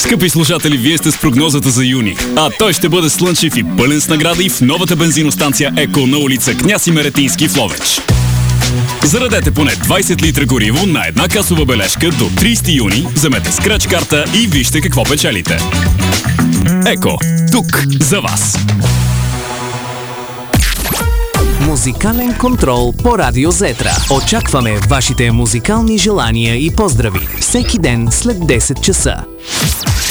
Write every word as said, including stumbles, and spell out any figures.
Скъпи слушатели, вие сте с прогнозата за юни, а той ще бъде слънчев и пълен с награди в новата бензиностанция Еко на улица Княз Имеретински в Ловеч. Зарадете поне двайсет литра гориво на една касова бележка до трийсети юни, вземете скреч карта и вижте какво печелите. Еко, тук за вас. Музикален контрол по Радио Зетра. Очакваме вашите музикални желания и поздрави всеки ден след десет часа.